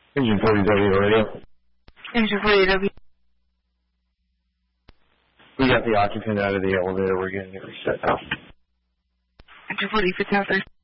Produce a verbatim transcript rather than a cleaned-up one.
Engine forty W radio. Engine forty W. We got the occupant out of the elevator. We're getting it reset now. Engine forty, fifteen.